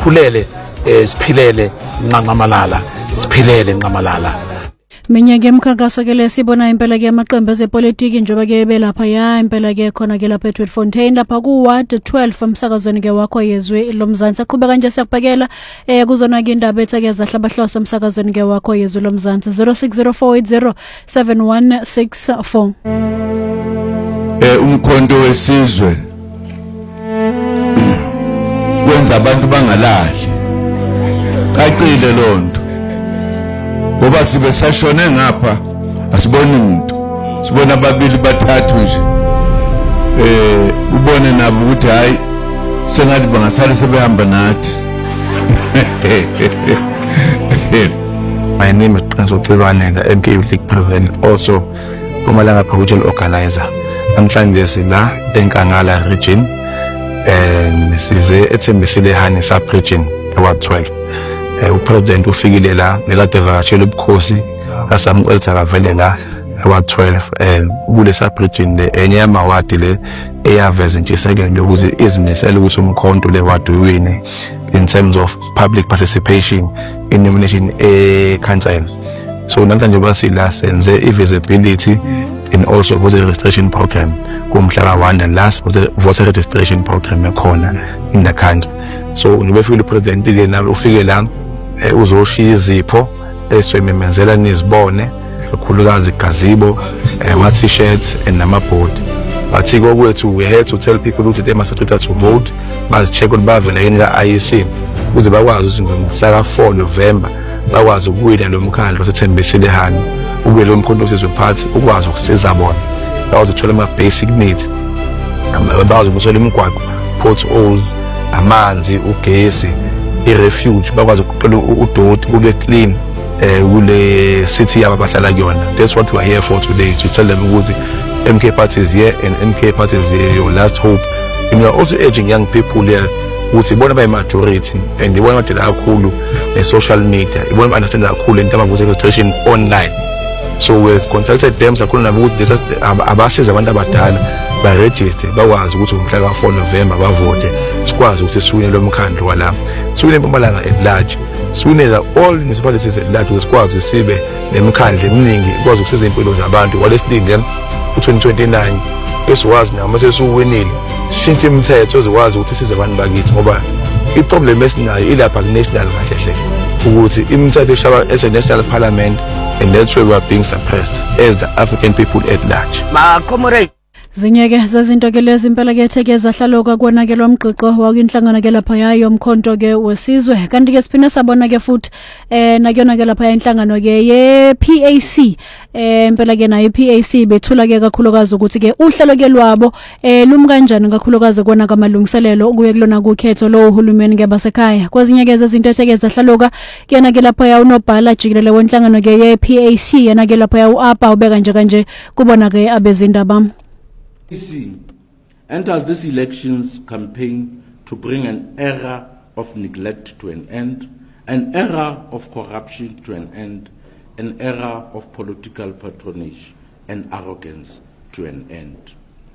sikhulele siphilele nqanqamalala siphilele nqamalala. Minyaka emkhankaso ke lesibona impela ke amaqembu ezepolitiki njengoba ke belapha ya impela ke khona ke lapha eTweetfontein lapha ku Ward 12 umsakazweni ke wakho yezwe loMzansi aqhubeka nje siyakubhekela kuzona ke indaba ethake zahlabahlosa umsakazweni ke wakho yezwe loMzansi 0604807164. Umkhonto wesizwe wenza abantu bangalahli cacile lonto ngoba sibe sashone ngapha asiboni umuntu sibona ababili bathathu nje ubone nabo ukuthi hayi sengathi bangasale sebehamba nathi. My name is Prince Tilwane, the MK League President, also Mpumalanga Provincial Organizer. Namhlanje sila eNkangala region size ethembisile hani sub region Ward 12. Upresident ufikile la nekade vakashela ubukhosi asamcela akavele la Ward 12 kule sub region le enye yamawadi le eyaveza intshisekelo ukuthi izimisela ukuthi umkhonto le ward uwine in terms of public participation in nomination council. So namhlanje basila senze i-visibility and also voter registration program kumhla ka1 and last voter registration program ekhona in the country. So ngibefika upresident ke nalo ufike la uzoshiya izipho eswememezela nizibone kakhulukazi gazebo ama-t-shirts and nama-board. Bathi kokwethu we had to tell people ukuthi they must register to vote, bazi-check ukuthi bavela yini ka-IEC ukuze bakwazi ukuthi ngomhla ka4 November bakwazi ukuwina lo mkhandlo osethembisile hani ube lo mkhonto wesizwe phansi ukwazi ukusiza bona bakwazi ukuthola ama-basic needs, bakwazi ukuthola imigwaqo, potholes, amanzi, ugesi, i-refuge, bakwazi ukuqala udoti kube clean kule city yabo abahlala kuyona. That's what we are here for today, to tell them ukuthi MK Party is here and MK Party is your last hope. And we are also urging young people here ukuthi bona by majority and they want to kakhulu social media, they want to understand kakhulu in terms of voter registration online. So we've contacted them sakhulu nabo ukuthi abasiza abantu abadala ba register bakwazi ukuthi umhla ka4 November bavote sikwazi ukuthi siwine lo mkhandlo walapha, siwine Mpumalanga at large, siwine all municipalities at large, sikwazi sibe nemikhandlo eminingi ikwazi ukusiza impilo zabantu walesibili u2029 esiwazi noma sesuwinile shintshe imithetho ezikwazi ukuthi size abantu bakithi ngoba iproblem esinayo ilapha national kahle ukuthi imithetho eshaba national parliament and that's why we are being suppressed as the African people at large. Zinyeke zezinto ke lezi impela ke ethekeza hlaloka konakelwa umqiqo wakwinhlangano ke lapha yayo umkhonto ke wesizwe kanti ke siphinde sabona ke futhi nakuyona ke lapha inhlangano ke ye PAC impela ke nayo PAC bethula ke kakhulukazi ukuthi ke uhlelo ke lwabo lumi kanjani kakhulukazi kona kamalungiselelo ukuye kulona kukhetho lo uhulumeni ke basekhaya. Kwezinye ke zezinto ethekeza hlaloka kuyena ke lapha ya unobhala jikelele wenhlangano ke ye PAC yena ke lapha ya uapa ubeka nje kanje kubona ke abezindaba. PAC enters this elections campaign to bring an era of neglect to an end, an era of corruption to an end, an era of political patronage and arrogance to an end.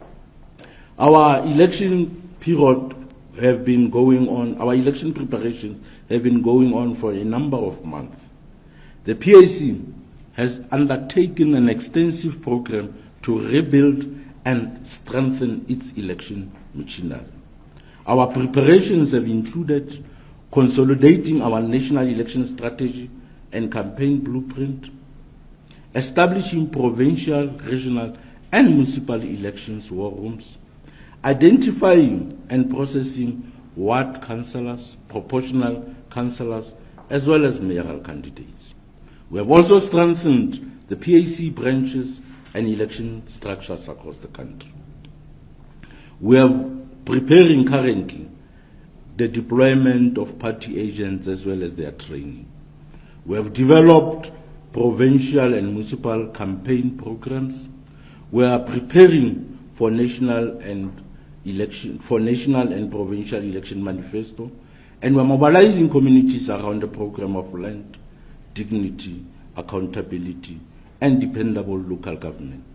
Our election period have been going on, our election preparations have been going on for a number of months. The PAC has undertaken an extensive program to rebuild and strengthen its election machinery. Our preparations have included consolidating our national election strategy and campaign blueprint, establishing provincial, regional, and municipal elections war rooms, identifying and processing ward councillors, proportional councillors, as well as mayoral candidates. We have also strengthened the PAC branches and election structures across the country. We are preparing currently the deployment of party agents as well as their training. We have developed provincial and municipal campaign programs. We are preparing for national and provincial election manifesto, and we are mobilizing communities around the program of land, dignity, accountability, and dependable local government.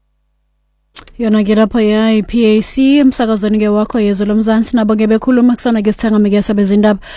Yona ke lapha ya PAC umsakazweni ke wakho yezwe loMzansi nabo ke bekhuluma kusona ke sithanga mike sabezindaba.